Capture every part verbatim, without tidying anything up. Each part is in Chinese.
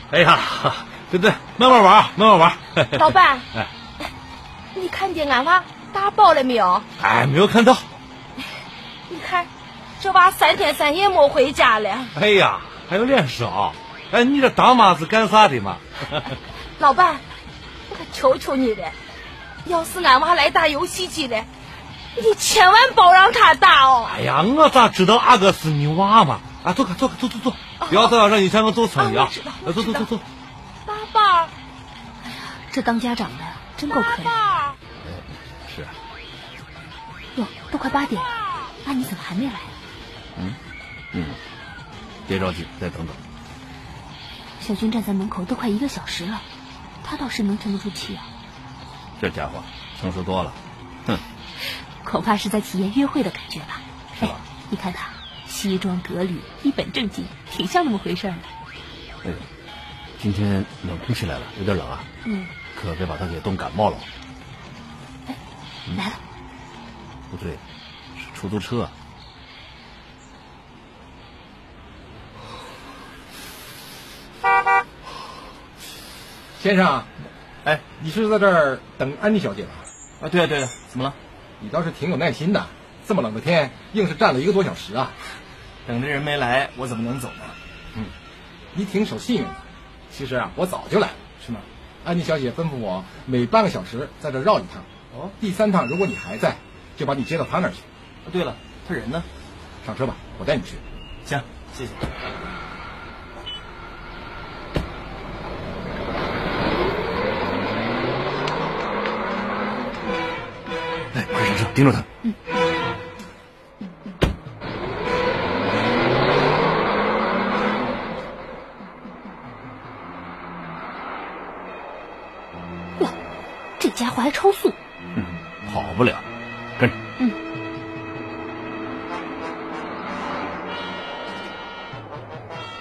哎呀，对对，慢慢玩，慢慢玩。 老伴，哎，你看见俺娃打包了没有？ 哎，没有看到。 你看，这娃三天三夜没回家了。 哎呀，还有脸少？哎，你这当妈是干啥的嘛？ 老伴，我可求求你了，要是俺娃来打游戏机了，你千万别让他打哦。 哎呀，我咋知道阿哥是你娃嘛？啊，走开，走开，走走走，不要再让以前我走村里啊！走走走走。 爸爸， 哎呀，这当家长的真够可怜。 爸爸是。 哟，都快八点了，那你怎么还没来？ 嗯嗯，别着急，再等等。 小军站在门口都快一个小时了，他倒是能沉得住气啊。 这家伙成熟多了，哼， 恐怕是在体验约会的感觉吧。 是吧？ 哎，你看他西装革履，一本正经，挺像那么回事呢。 哎，今天冷空气来了，有点冷啊。 嗯， 可别把他给冻感冒了。 哎，来了。 不对，是出租车。 先生，哎，你是在这儿等安妮小姐吧？ 啊，对啊对啊，怎么了？ 你倒是挺有耐心的，这么冷的天，硬是站了一个多小时啊！ 等着人没来，我怎么能走呢？ 嗯，你挺守信用的。其实啊，我早就来了。 是吗？ 安妮小姐吩咐我每半个小时在这绕一趟。 哦， 第三趟如果你还在，就把你接到她那儿去。 啊，对了，他人呢？ 上车吧，我带你去。 行，谢谢。 哎，快上车，盯着他。 嗯。哇，这家伙还超速。 嗯，跑不了，跟着。 嗯。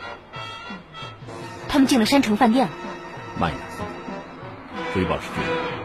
他们进了山城饭店了。 慢一点，注意保持距离。